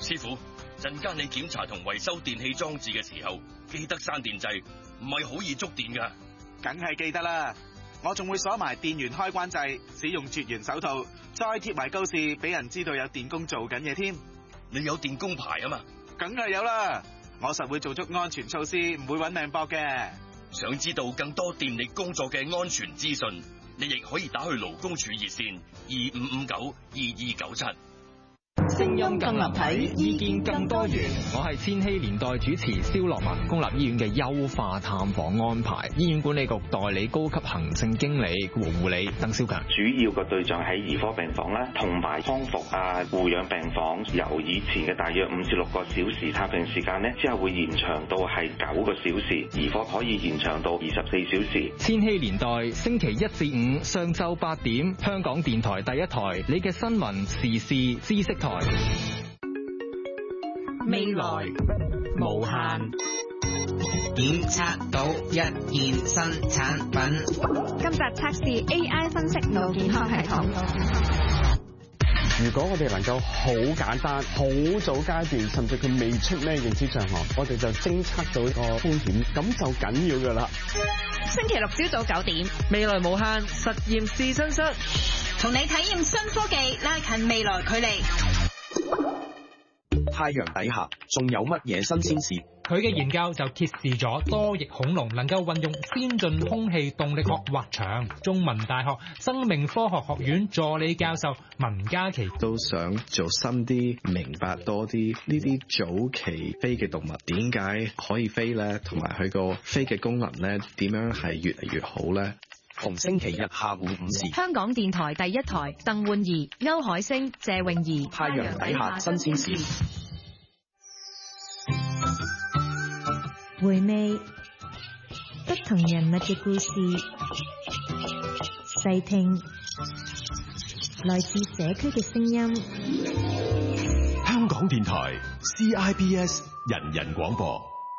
師傅，陣間你檢查同維修電器裝置嘅時候，記得閂電掣，唔係好易觸電噶。 梗係記得啦，我仲會鎖埋電源開關掣，使用絕緣手套，再貼埋告示，俾人知道有電工做緊嘢添。 你有電工牌啊嘛？ 梗係有啦，我實會做足安全措施，唔會搵命搏嘅。 想知道更多電力工作嘅安全資訊，你亦可以打去勞工處熱線25592297。 聲音更立體，意見更多元。我係千禧年代主持蕭樂文。公立醫院嘅優化探訪安排，醫院管理局代理高級行政經理和護理鄧少強。 主要嘅對象喺兒科病房啦，同埋康復護養病房，由以前嘅大約5至6個小時探病時間呢，之後會延長到係9個小時，兒科可以延長到24小時。 千禧年代星期1至5上晝8點，香港電台第一台，你嘅新聞時事知識台。 未來無限，檢測到一件新產品。 今集測試 AI 分析腦健康系統。 如果我哋能夠好簡單、好早階段，甚至佢未出咩認知障礙，我哋就偵測到個風險，咁就緊要㗎啦。 星期六朝早9點， 未來無限實驗試身室， 同你體驗新科技，拉近未來距離。 太陽底下仲有乜嘢新鮮事？ 佢嘅研究就揭示咗多翼恐龍能夠運用先進空氣動力學滑翔。中文大學生命科學學院助理教授文嘉琪都想做深啲，明白多啲呢啲早期飛嘅動物點解可以飛呢？同埋佢個飛嘅功能呢，點樣係越嚟越好呢？ 逢星期日下午5時， 香港電台第一台，鄧煥儀、歐海星、謝詠儀。 太陽底下新鮮事。 回味不同人物嘅故事，細聽來自社區嘅聲音。 香港電台 CIBS 人人廣播。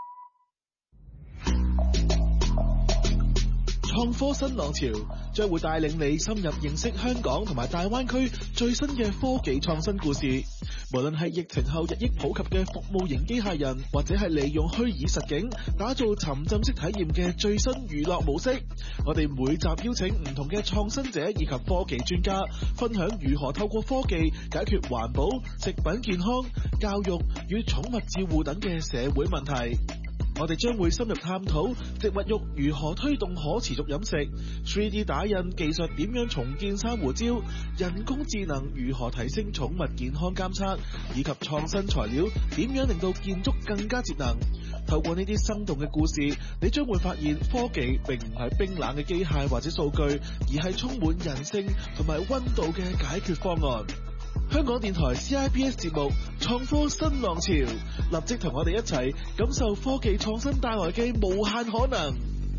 創科新浪潮將會帶領你深入認識香港同埋大灣區最新嘅科技創新故事。無論係疫情後日益普及嘅服務型機械人，或者係利用虛擬實境打造沉浸式體驗嘅最新娛樂模式，我哋每集邀請唔同嘅創新者以及科技專家，分享如何透過科技解決環保、食品健康、教育與寵物照護等嘅社會問題。我哋將會深入探討植物肉如何推動可持續飲食， 3D 打印技術點樣重建珊瑚礁，人工智能如何提升寵物健康監測，以及創新材料點樣令到建築更加節能。透過呢啲生動嘅故事，你將會發現科技並唔係冰冷嘅機械或者數據，而係充滿人性同埋溫度嘅解決方案。香港電台 CIBS 節目創科新浪潮，立即同我哋一齊感受科技創新帶來嘅無限可能。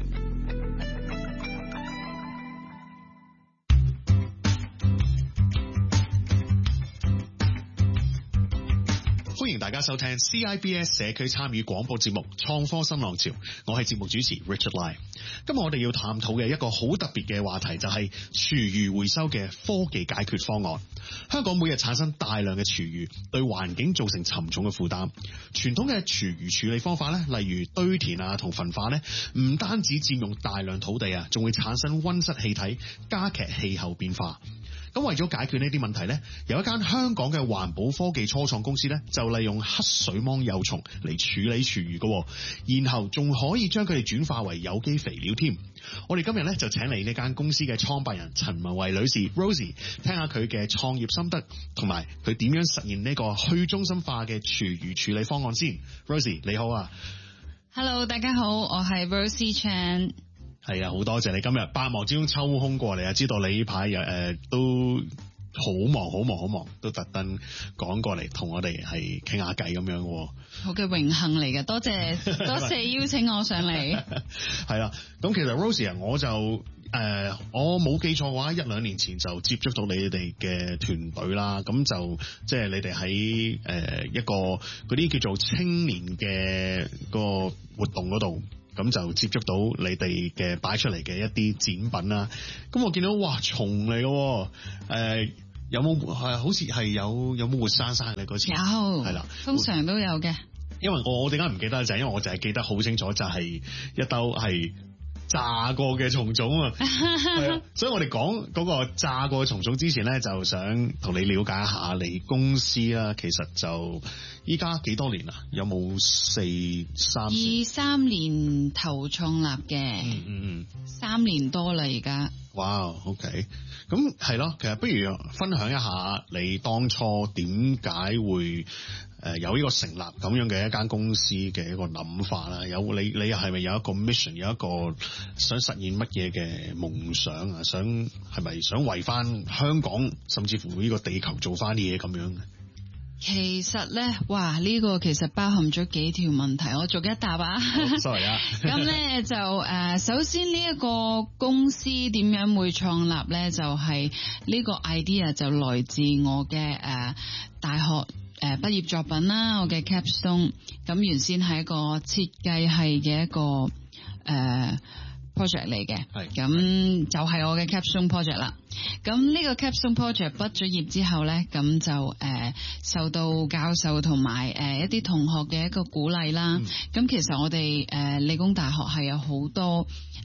歡迎大家收聽 CIBS 社區參與廣播節目創科新浪潮，我係節目主持 Richard Lai。今日我哋要探討嘅一個好特別嘅話題就係廚餘回收嘅科技解決方案。香港每日產生大量嘅廚餘，對環境造成沉重嘅負擔。傳統嘅廚餘處理方法咧，例如堆填同焚化咧，唔單止佔用大量土地仲會產生溫室氣體，加劇氣候變化。咁為咗解決呢啲問題咧，有一間香港嘅環保科技初創公司咧，就利用黑水虻幼蟲嚟處理廚餘嘅，然後仲可以將佢哋轉化為有機肥料添。我哋今日咧就請嚟呢間公司嘅創辦人陳文慧女士 Rosie， 聽下佢嘅創業心得，同埋佢點樣實現呢個去中心化嘅廚餘處理方案先。Rosie 你好啊。 Hello 大家好，我係 Rosie Chan。 係啊，好多謝你今日百忙之中抽空過嚟啊！知道你呢排都好忙，都特登趕過嚟同我哋係傾下偈咁樣喎。 好嘅榮幸嚟嘅，多謝邀請我上嚟。 係啦，咁其實 Rosie 我就我冇記錯嘅話，1-2年前就接觸到你哋嘅團隊啦。咁就即係你哋喺一個嗰啲叫做青年嘅個活動嗰度。咁就接觸到你哋嘅擺出嚟嘅一啲展品啦。咁我見到哇，蟲嚟嘅， 有冇好似係有冇活生生嘅嗰次？ 有， 係啦， 通常都有嘅。 因為我點解唔記得就係因為我就係記得好清楚，就係一兜係炸過嘅蟲種啊，係啊，所以我哋講嗰個炸過嘅蟲種之前咧，就想同你了解一下你公司啦。其實就依家幾多年啦？有冇23 年頭創立嘅，3年多啦而家。 哇 ，OK， 咁係咯，其實不如分享一下你當初點解會有呢個成立咁樣嘅一間公司嘅一個諗法啦。你又係咪有一個 mission， 有一個想實現乜嘢嘅夢想啊？係咪想為翻香港甚至乎呢個地球做翻啲嘢咁樣？ 其實咧，哇！呢個其實包含咗幾條問題，我逐一答啊。 sorry 啊。 咁咧就首先呢一個公司點樣會創立咧？就係呢個 idea 就來自我嘅大學畢業作品啦，我嘅 capstone。咁原先係一個設計系嘅一個project 嚟嘅，咁就係我嘅 capstone project 啦。咁呢個 capstone project 畢咗業之後咧，咁就受到教授同埋一啲同學嘅一個鼓勵啦。咁其實我哋理工大學係有好多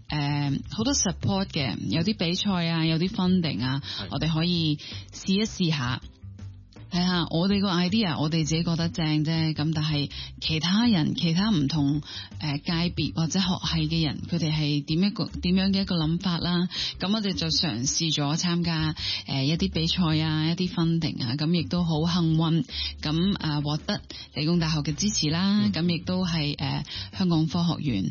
support 嘅，有啲比賽啊，有啲 funding 啊，我哋可以試一試下。睇下我哋個 idea， 我哋自己覺得正啫。咁但係其他唔同界別或者學系嘅人，佢哋係點樣嘅一個諗法啦。咁我哋就嘗試咗參加一啲比賽啊，一啲 funding 啊。咁亦都好幸運，咁獲得理工大學嘅支持啦。咁亦都係香港科學園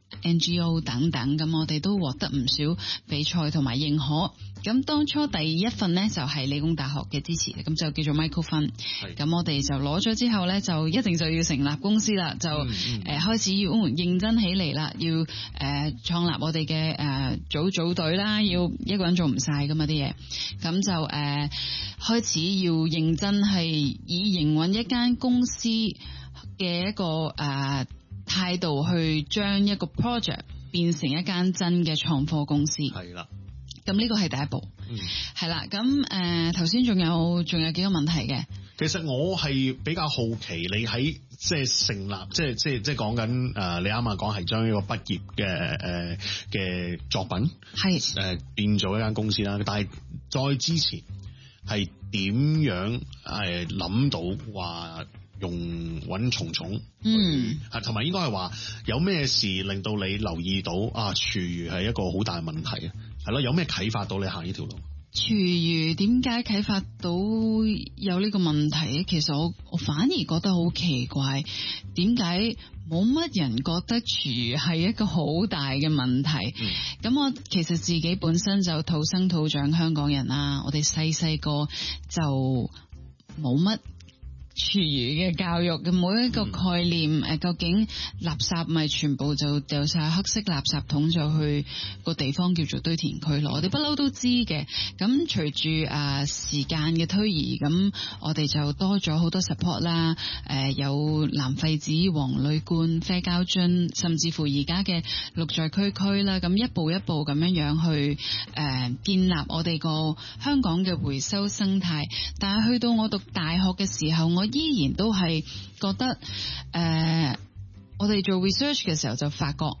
NGO 等等。咁我哋都獲得唔少比賽同埋認可。咁當初第一份呢，就係理工大學嘅支持，咁就叫做 Michael Fund。咁我哋就攞咗之後呢，就一定就要成立公司啦，就開始要認真起嚟啦，要創立我哋嘅組隊啦，要一個人做唔晒噶嘛啲嘢，咁就開始要認真係以營運一間公司嘅一個態度去將一個 project 變成一間真嘅創科公司。 係啦。 咁呢個係第一步，係啦。咁頭先仲有幾個問題嘅。 其實我係比較好奇，你喺即係成立，即係講緊你啱啱講係將呢個畢業嘅作品係變咗一間公司啦。但係再之前係點樣諗到話揾蟲蟲？同埋應該係話有咩事令到你留意到廚餘係一個好大問題啊？係咯，有咩啟發到你行呢條路？ 廚餘點解啟發到有呢個問題？其實我反而覺得好奇怪，點解冇乜人覺得廚餘係一個好大嘅問題？咁我其實自己本身就土生土長香港人啦，我哋細個就冇乜廚餘嘅教育嘅，每一個概念究竟垃圾咪全部就掉晒黑色垃圾桶，就去個地方叫做堆填區咯。我哋不嬲都知嘅。咁隨住時間嘅推移，咁我哋就多咗好多 support 啦。有藍廢紙、黃鋁罐、啡膠樽，甚至乎而家嘅綠在區啦。咁一步一步咁樣去建立我哋個香港嘅回收生態。但係去到我讀大學嘅時候，我依然都係覺得我哋做 research 嘅時候就發覺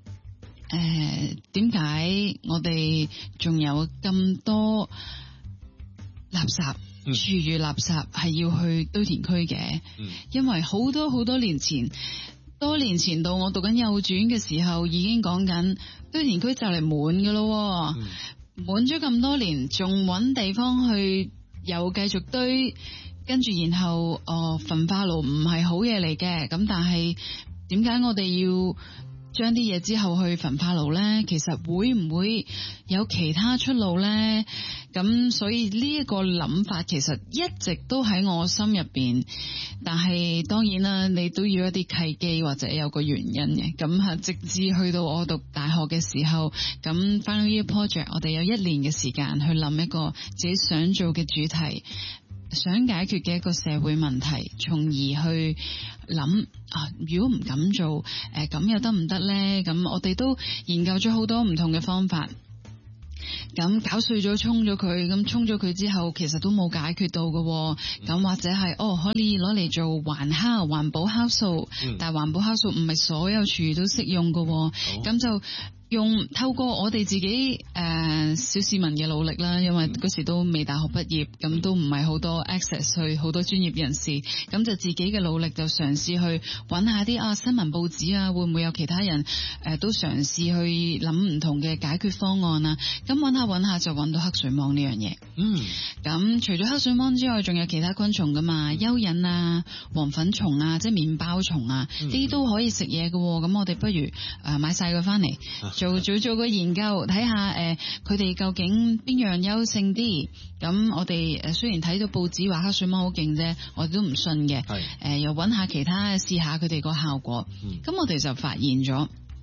點解我哋仲有咁多垃圾廚餘垃圾係要去堆填區嘅？因為好多年前，多年前到我讀緊幼稚園嘅時候，已經講緊堆填區就嚟滿㗎咯，滿咗咁多年，仲揾地方去又繼續堆。跟住然後焚化爐唔係好嘢嚟嘅，咁但係點解我哋要將啲嘢之後去焚化爐呢？其實會唔會有其他出路呢？咁所以呢一個諗法其實一直都喺我心入邊，但係當然啦，你都要一啲契機或者有個原因嘅。咁直至去到我讀大學嘅時候，咁 final year project 我哋有1年嘅時間去諗一個自己想做嘅主題，想解決嘅一個社會問題，從而去諗如果唔敢做，咁又得唔得呢？咁我哋都研究咗好多唔同嘅方法。 咁攪碎咗沖咗佢，咁沖咗佢之後其實都冇解決到嘅，咁或者係可以攞嚟做環保酵素，但係環保酵素唔係所有廚餘都適用嘅，咁就透過我哋自己小市民嘅努力啦，因為嗰時都未大學畢業，咁都唔係好多 access 去好多專業人士，咁就自己嘅努力就嘗試去揾下啲新聞報紙啊，會唔會有其他人都嘗試去諗唔同嘅解決方案啊？咁揾下就揾到黑水虻呢樣嘢。咁除咗黑水虻之外，仲有其他昆蟲噶嘛，蚯蚓啊、黃粉蟲啊，即係麵包蟲啊，呢啲都可以食嘢嘅。咁我哋不如買晒佢翻嚟。做個研究，睇下佢哋究竟邊樣優勝啲。咁我哋雖然睇到報紙話黑水虻好勁啫，我哋都唔信嘅。又揾下其他試下佢哋個效果。咁我哋就發現咗，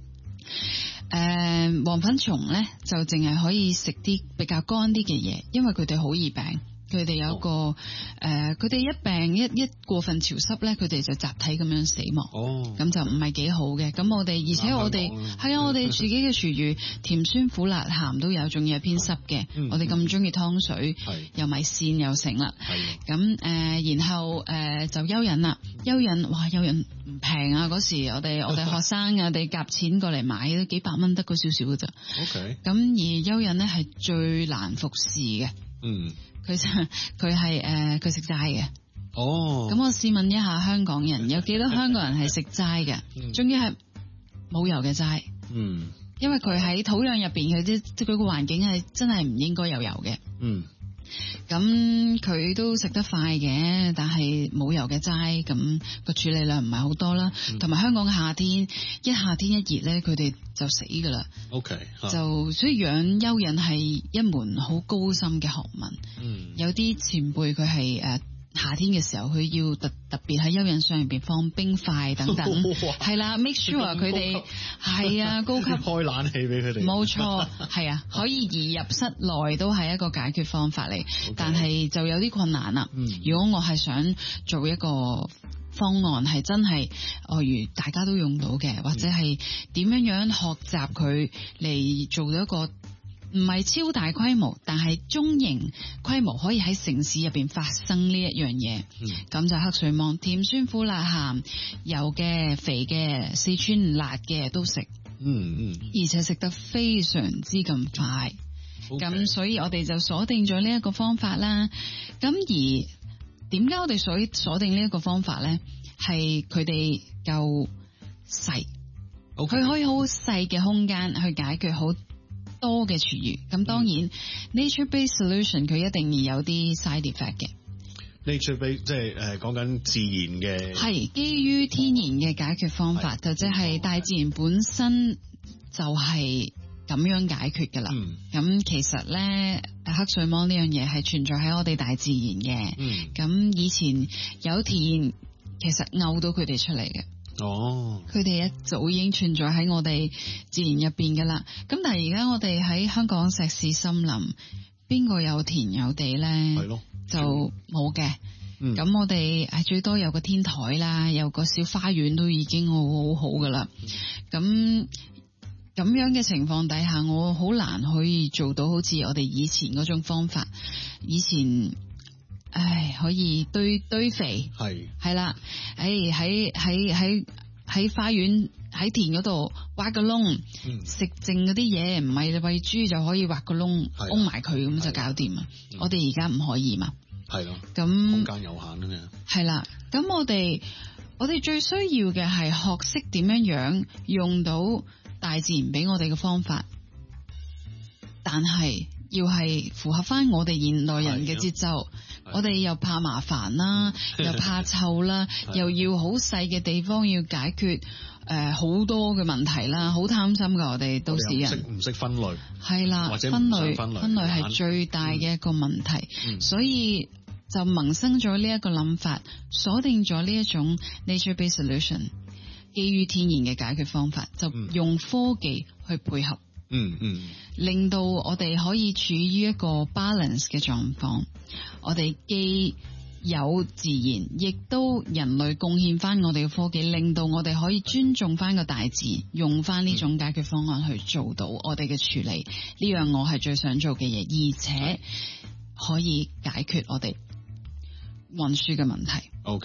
黃粉蟲咧就淨係可以食啲比較乾啲嘅嘢，因為佢哋好易病。佢哋有一個佢哋一病一過分潮濕咧，佢哋就集體咁樣死亡。咁就唔係幾好嘅。咁我哋而且我哋係我哋自己嘅廚餘甜酸苦辣鹹都有，仲要係偏濕嘅。我哋咁中意湯水，又米線又成啦。咁然後就蚯蚓啦，蚯蚓唔平啊！嗰時我哋學生我哋夾錢過嚟買都幾百蚊，得嗰少少嘅咋。咁而蚯蚓咧係最難服侍嘅。佢食齋嘅。咁我試問一下香港人，有幾多香港人係食齋嘅？仲要係冇油嘅齋。因為佢喺土壤入邊，佢個環境係真係唔應該有油嘅。咁佢都食得快嘅，但係冇油嘅齋，咁個處理量唔係好多啦。同埋香港嘅夏天一熱咧，佢哋就死噶啦。就所以養蚯蚓係一門好高深嘅學問。有啲前輩佢係夏天嘅時候，佢要特別喺蚯蚓上入邊放冰塊等等，係啦 ，make sure 佢哋係啊高級開冷氣俾佢哋， 冇錯，係啊，可以移入室內都係一個解決方法嚟，但係就有啲困難啦。如果我係想做一個方案係真係如大家都用到嘅，或者係點樣學習佢嚟做到一個唔係超大規模，但係中型規模可以喺城市入邊發生呢一樣嘢。咁就黑水虻，甜酸苦辣鹹，油嘅、肥嘅、四川辣嘅都食。而且食得非常之咁快。咁所以我哋就鎖定咗呢一個方法啦。咁而點解我哋鎖定呢一個方法咧？係佢哋夠細，佢可以好細嘅空間去解決好多嘅廚餘。咁當然 nature-based solution 佢一定要有啲 side effect 嘅。 nature-based 即係講緊自然嘅，係基於天然嘅解決方法，就即係大自然本身就係咁樣解決噶啦。咁其實咧，黑水虻呢樣嘢係存在喺我哋大自然嘅。咁以前有田，其實漚到佢哋出嚟嘅。佢哋一早已經存在喺我哋自然入邊噶啦。咁但係而家我哋喺香港石屎森林，邊個有田有地咧？係咯，就冇嘅。咁我哋係最多有個天台啦，有個小花園都已經好好噶啦。咁樣嘅情況底下，我好難可以做到好似我哋以前嗰種方法。以前可以堆肥，係啦，喺花園喺田嗰度挖個窿，食剩嗰啲嘢，唔係餵豬就可以挖個窿，封埋佢咁就搞掂啊！我哋而家唔可以嘛，係咯，咁空間有限啊嘛， 係啦，咁我哋最需要嘅係學識點樣用到大自然俾我哋嘅方法，但係要係符合翻我哋現代人嘅節奏。我哋又怕麻煩啦，又怕臭啦，又要好細嘅地方要解決好多嘅問題啦，好貪心噶我哋都市人， 唔識分類，係啦，或者分類係最大嘅一個問題。所以就萌生咗呢一個諗法，鎖定咗呢一種 nature-based solution， 基於天然嘅解決方法，就用科技去配合。令到我哋可以處於一個 balance 嘅狀況，我哋既有自然，亦都人類貢獻翻我哋嘅科技，令到我哋可以尊重翻個大自然，用翻呢種解決方案去做到我哋嘅處理。呢樣我係最想做嘅嘢，而且可以解決我哋運輸嘅問題。 OK。